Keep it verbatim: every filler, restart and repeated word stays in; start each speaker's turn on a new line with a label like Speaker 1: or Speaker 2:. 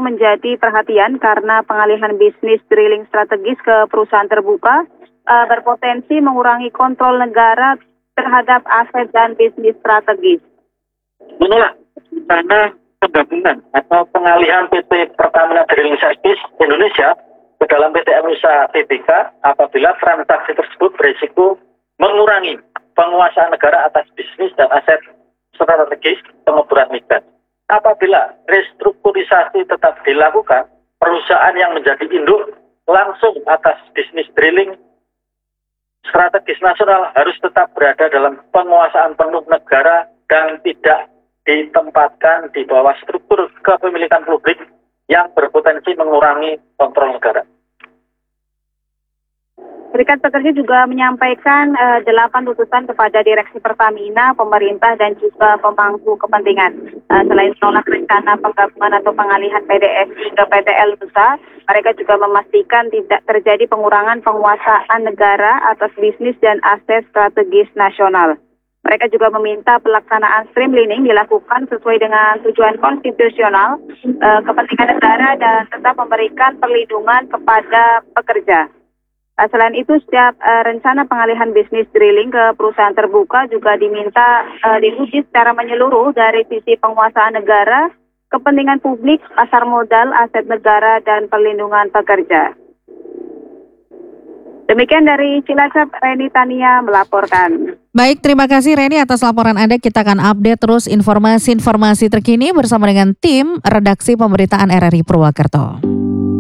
Speaker 1: menjadi perhatian karena pengalihan bisnis drilling strategis ke perusahaan terbuka uh, berpotensi mengurangi kontrol negara terhadap aset dan bisnis strategis.
Speaker 2: Menolak rencana penggabungan atau pengalihan P T Pertamina Drilling Service Indonesia ke dalam P T Emisa Tbk apabila transaksi tersebut berisiko mengurangi penguasaan negara atas bisnis dan aset strategis pengeboran migas. Apabila restrukturisasi tetap dilakukan, perusahaan yang menjadi induk langsung atas bisnis drilling strategis nasional harus tetap berada dalam penguasaan penuh negara dan tidak ditempatkan di bawah struktur kepemilikan publik yang berpotensi mengurangi kontrol negara.
Speaker 1: Serikat Pekerja juga menyampaikan uh, delapan tuntutan kepada Direksi Pertamina, pemerintah, dan juga pemangku kepentingan. Uh, selain menolak rencana penggabungan atau pengalihan P D S I ke P T L Nusa, mereka juga memastikan tidak terjadi pengurangan penguasaan negara atas bisnis dan aset strategis nasional. Mereka juga meminta pelaksanaan streamlining dilakukan sesuai dengan tujuan konstitusional, uh, kepentingan negara, dan tetap memberikan perlindungan kepada pekerja. Selain itu, setiap uh, rencana pengalihan bisnis drilling ke perusahaan terbuka juga diminta uh, diuji secara menyeluruh dari sisi penguasaan negara, kepentingan publik, pasar modal, aset negara, dan perlindungan pekerja. Demikian dari Cilacap, Reni Tania melaporkan.
Speaker 3: Baik, terima kasih Reni atas laporan Anda. Kita akan update terus informasi-informasi terkini bersama dengan tim Redaksi Pemberitaan R R I Purwakarta.